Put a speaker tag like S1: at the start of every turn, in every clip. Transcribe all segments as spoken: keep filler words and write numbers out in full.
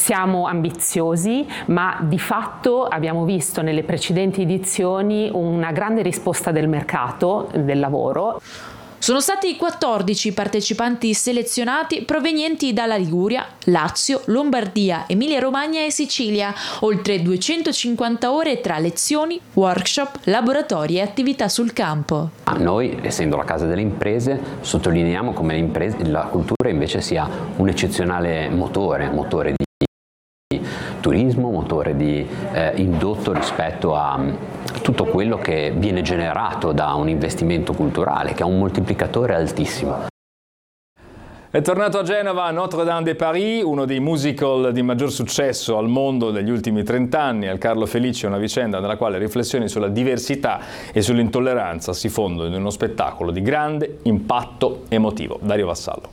S1: siamo ambiziosi, ma di fatto abbiamo visto nelle precedenti edizioni una grande risposta del mercato del lavoro.
S2: Sono stati quattordici partecipanti selezionati provenienti dalla Liguria, Lazio, Lombardia, Emilia-Romagna e Sicilia, oltre duecentocinquanta ore tra lezioni, workshop, laboratori e attività sul campo.
S3: Noi, essendo la casa delle imprese, sottolineiamo come le imprese, la cultura invece sia un eccezionale motore, motore di turismo, motore di eh, indotto rispetto a tutto quello che viene generato da un investimento culturale, che ha un moltiplicatore altissimo.
S4: È tornato a Genova Notre-Dame de Paris, uno dei musical di maggior successo al mondo degli ultimi trent'anni. Al Carlo Felice è una vicenda nella quale riflessioni sulla diversità e sull'intolleranza si fondono in uno spettacolo di grande impatto emotivo. Dario Vassallo.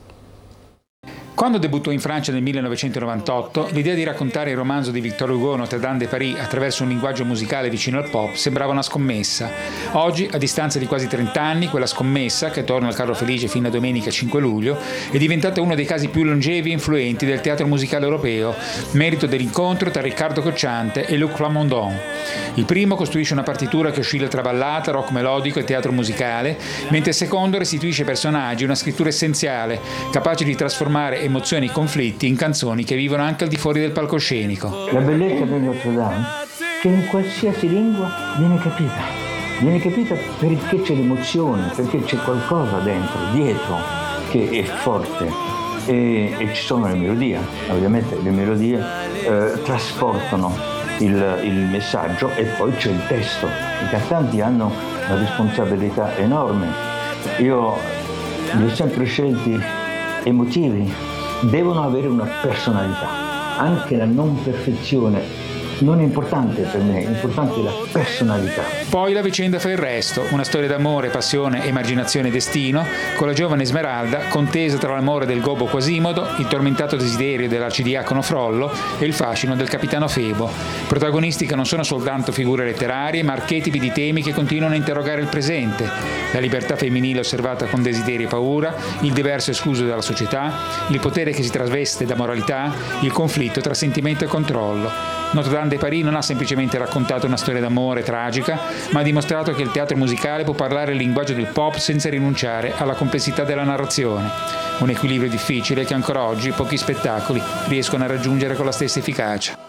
S5: Quando debuttò in Francia nel millenovecentonovantotto, l'idea di raccontare il romanzo di Victor Hugo Notre-Dame de Paris attraverso un linguaggio musicale vicino al pop sembrava una scommessa. Oggi, a distanza di quasi trent'anni, quella scommessa, che torna al Carlo Felice fino a domenica cinque luglio, è diventata uno dei casi più longevi e influenti del teatro musicale europeo, merito dell'incontro tra Riccardo Cocciante e Luc Plamondon. Il primo costruisce una partitura che oscilla tra ballata, rock melodico e teatro musicale, mentre il secondo restituisce ai personaggi una scrittura essenziale, capace di trasformare emozioni e conflitti in canzoni che vivono anche al di fuori del palcoscenico.
S6: La bellezza di Notre Dame che in qualsiasi lingua viene capita, viene capita perché c'è l'emozione, perché c'è qualcosa dentro, dietro, che è forte e, e ci sono le melodie. Ovviamente le melodie eh, trasportano il, il messaggio e poi c'è il testo. I cantanti hanno una responsabilità enorme. Io li ho sempre scelti emotivi. Devono avere una personalità, anche la non perfezione non è importante per me, è importante la personalità.
S5: Poi la vicenda fa il resto, una storia d'amore, passione, emarginazione e destino, con la giovane Esmeralda, contesa tra l'amore del gobbo Quasimodo, il tormentato desiderio dell'arcidiacono Frollo e il fascino del capitano Febo. Protagonisti che non sono soltanto figure letterarie, ma archetipi di temi che continuano a interrogare il presente. La libertà femminile osservata con desiderio e paura, il diverso escluso dalla società, il potere che si trasveste da moralità, il conflitto tra sentimento e controllo. Notre-Dame de Paris non ha semplicemente raccontato una storia d'amore tragica, ma ha dimostrato che il teatro musicale può parlare il linguaggio del pop senza rinunciare alla complessità della narrazione. Un equilibrio difficile che ancora oggi pochi spettacoli riescono a raggiungere con la stessa efficacia.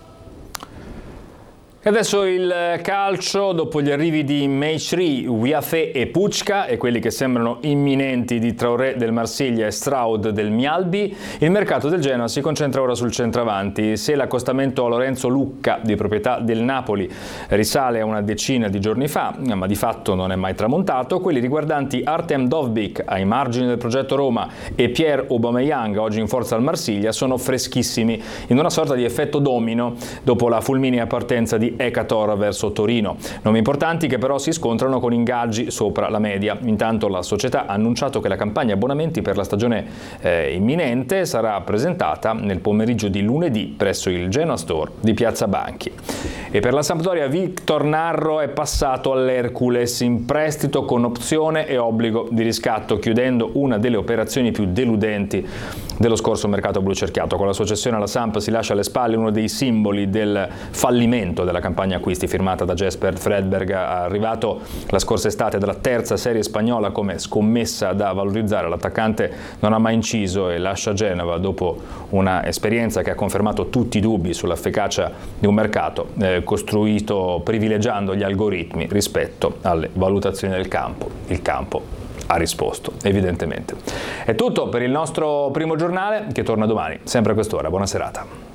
S4: E adesso il calcio, dopo gli arrivi di Mejri, Ouiaté e Pucca e quelli che sembrano imminenti di Traoré del Marsiglia e Stroud del Mialbi, il mercato del Genoa si concentra ora sul centravanti. Se l'accostamento a Lorenzo Lucca, di proprietà del Napoli, risale a una decina di giorni fa, ma di fatto non è mai tramontato, quelli riguardanti Artem Dovbyk, ai margini del progetto Roma, e Pierre Aubameyang, oggi in forza al Marsiglia, sono freschissimi, in una sorta di effetto domino, dopo la fulminea partenza di Ekator verso Torino. Nomi importanti che però si scontrano con ingaggi sopra la media. Intanto la società ha annunciato che la campagna abbonamenti per la stagione eh, imminente sarà presentata nel pomeriggio di lunedì presso il Genoa Store di Piazza Banchi. E per la Sampdoria Victor Narro è passato all'Hercules in prestito con opzione e obbligo di riscatto, chiudendo una delle operazioni più deludenti dello scorso mercato blu cerchiato. Con la sua cessione alla Samp si lascia alle spalle uno dei simboli del fallimento della campagna acquisti firmata da Jesper Fredberg, arrivato la scorsa estate dalla terza serie spagnola come scommessa da valorizzare. L'attaccante non ha mai inciso e lascia Genova dopo una esperienza che ha confermato tutti i dubbi sull'efficacia di un mercato eh, costruito privilegiando gli algoritmi rispetto alle valutazioni del campo. Il campo ha risposto, evidentemente. È tutto per il nostro primo giornale, che torna domani, sempre a quest'ora. Buona serata.